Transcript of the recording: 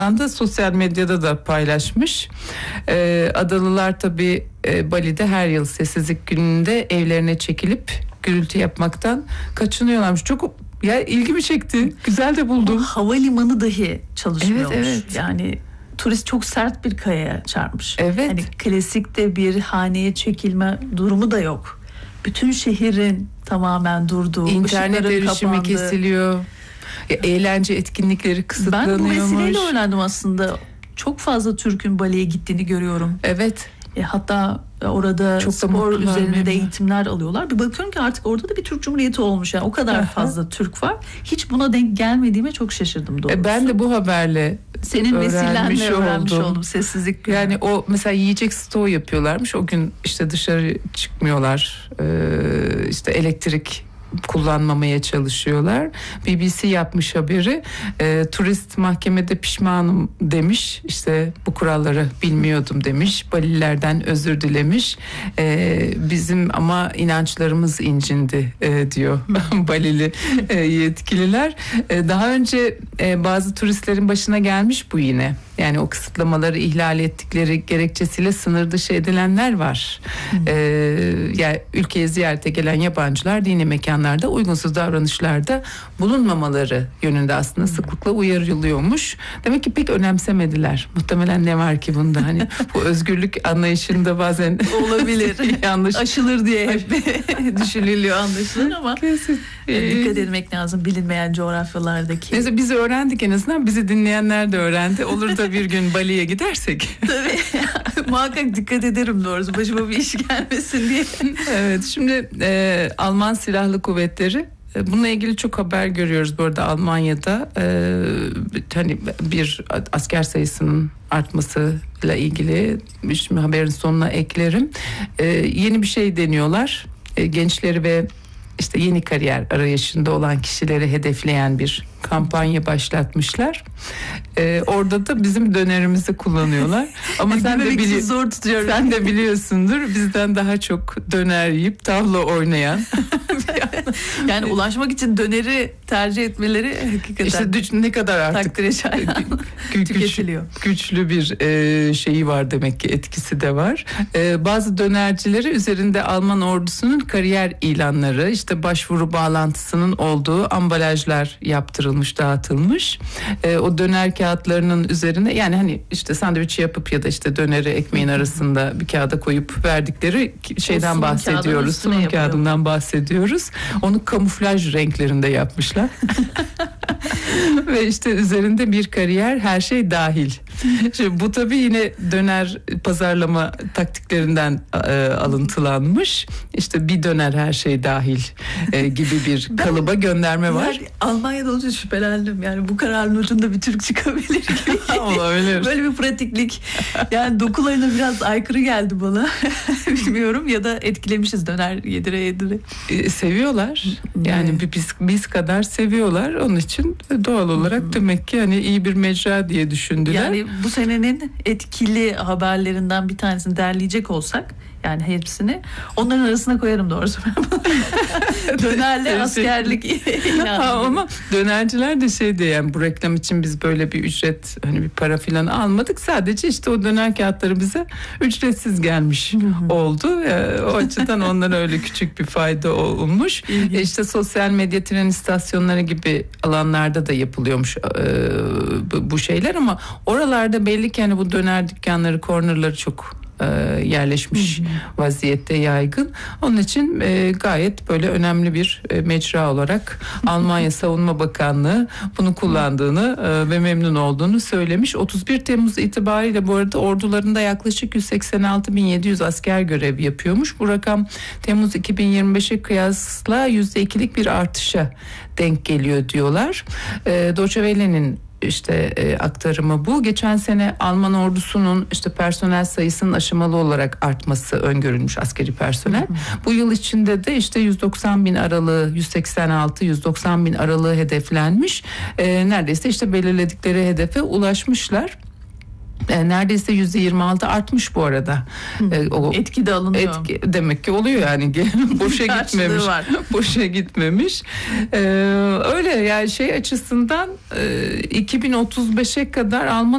da sosyal medyada da paylaşmış. Adalılar tabii Bali'de her yıl sessizlik gününde evlerine çekilip gürültü yapmaktan kaçınıyorlarmış. Çok ilgimi çekti. Güzel de buldum. Havalimanı dahi çalışmıyormuş. Evet. Yani turist çok sert bir kayaya çarpmış. Evet. Hani klasikte bir haneye çekilme durumu da yok. Bütün şehrin tamamen durduğu, İnternet ışıkların erişimi kapandığı. kesiliyor. Eğlence etkinlikleri kısıtlanıyormuş. Ben bu vesileyle öğrendim aslında. Çok fazla Türk'ün Bali'ye gittiğini görüyorum. Evet. Hatta orada çok spor üzerine de eğitimler alıyorlar. Bir bakıyorum ki artık orada da bir Türk Cumhuriyeti olmuş. Yani o kadar fazla Türk var. Hiç buna denk gelmediğime çok şaşırdım doğrusu. Ben de bu haberle senin vesilenle öğrenmiş oldum sessizlik günü. Yani o mesela yiyecek stoğu yapıyorlarmış. O gün işte dışarı çıkmıyorlar. İşte elektrik kullanmamaya çalışıyorlar. BBC yapmış haberi. Turist mahkemede pişmanım demiş. İşte bu kuralları bilmiyordum demiş. Balilerden özür dilemiş. Bizim ama inançlarımız incindi diyor Balili yetkililer. Daha önce bazı turistlerin başına gelmiş bu yine. Yani o kısıtlamaları ihlal ettikleri gerekçesiyle sınır dışı edilenler var. Yani ülkeye ziyarete gelen yabancılar dini mekanlarda uygunsuz davranışlarda bulunmamaları yönünde aslında sıklıkla uyarılıyormuş. Demek ki pek önemsemediler. Muhtemelen ne var ki bunda? Hani bu özgürlük anlayışında bazen olabilir. yanlış aşılır diye hep düşünülüyor, anlaşılır ama dikkat etmek lazım bilinmeyen coğrafyalardaki. Neyse biz öğrendik, en azından bizi dinleyenler de öğrendi. Olur da bir gün Bali'ye gidersek. Tabii. Muhakkak dikkat ederim doğrusu. Başıma bir iş gelmesin diye. Evet, şimdi Alman Silahlı Kuvvetleri, bununla ilgili çok haber görüyoruz bu arada Almanya'da. Hani bir asker sayısının artmasıyla ilgili, şimdi haberin sonuna eklerim. Yeni bir şey deniyorlar. Gençleri ve işte yeni kariyer arayışında olan kişileri hedefleyen bir kampanya başlatmışlar. Orada da bizim dönerimizi kullanıyorlar. Ama zor tutuyorum. Sen de biliyorsundur, bizden daha çok döner yiyip tavla oynayan. Yani ulaşmak için döneri tercih etmeleri hakikaten işte ne kadar artık takdire şayan tüketiliyor. Güçlü bir şeyi var demek ki, etkisi de var. Bazı dönercileri üzerinde Alman ordusunun kariyer ilanları, işte başvuru bağlantısının olduğu ambalajlar yaptırılmış, dağıtılmış. O döner kağıtlarının üzerine, yani hani işte sandviç yapıp ya da işte döneri ekmeğin arasında bir kağıda koyup verdikleri şeyden bahsediyoruz. Sunum kağıdından bahsediyoruz. Onu kamuflaj renklerinde yapmışlar. Ve işte üzerinde bir kariyer, her şey dahil. Şimdi bu tabii yine döner pazarlama taktiklerinden alıntılanmış. İşte bir döner her şey dahil gibi bir kalıba gönderme var. Yani Almanya'da olunca şüphelendim. Yani bu kararın ucunda bir Türk çıkabilir gibi. Olabilir. Böyle bir pratiklik. Yani dokularına biraz aykırı geldi bana. Bilmiyorum, ya da etkilemişiz döner yedire yedire. Seviyorlar. Yani biz kadar seviyorlar. Onun için doğal olarak demek ki hani iyi bir mecra diye düşündüler. Yani bu senenin etkili haberlerinden bir tanesini derleyecek olsak, yani hepsini onların arasına koyarım doğrusu. Dönerle askerlik. Ama dönerciler de şey diye, yani bu reklam için biz böyle bir ücret, hani bir para falan almadık. Sadece işte o döner kağıtları bize ücretsiz gelmiş oldu. O açıdan onlara öyle küçük bir fayda olmuş. İşte sosyal medya tren istasyonları gibi alanlarda da yapılıyormuş bu şeyler, ama oralarda belli ki hani bu döner dükkanları, cornerları çok yerleşmiş vaziyette, yaygın. Onun için gayet böyle önemli bir mecra olarak Almanya Savunma Bakanlığı bunu kullandığını ve memnun olduğunu söylemiş. 31 Temmuz itibariyle bu arada ordularında yaklaşık 186.700 asker görev yapıyormuş. Bu rakam Temmuz 2025'e kıyasla %2'lik bir artışa denk geliyor diyorlar. Deutsche Welle'nin işte aktarımı bu. Geçen sene Alman ordusunun işte personel sayısının aşamalı olarak artması öngörülmüş, askeri personel. Bu yıl içinde de işte 190.000 aralığı, 186-190.000 aralığı hedeflenmiş. Neredeyse işte belirledikleri hedefe ulaşmışlar. Neredeyse %26 artmış bu arada. O etki de alınıyor. Demek ki oluyor yani. Boşa gitmemiş. Boşa gitmemiş. Öyle yani şey açısından 2035'e kadar Alman